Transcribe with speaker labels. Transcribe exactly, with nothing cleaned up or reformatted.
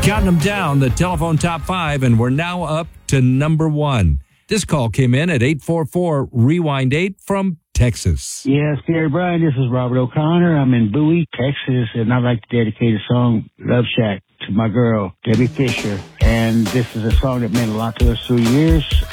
Speaker 1: Counting them down, the telephone top five, and we're now up to number one. This call came in at eight four four, rewind eight from Texas.
Speaker 2: Yes, Gary Bryan, this is Robert O'Connor. I'm in Bowie, Texas, and I'd like to dedicate a song, Love Shack, to my girl, Debbie Fisher. And this is a song that meant a lot to us through years.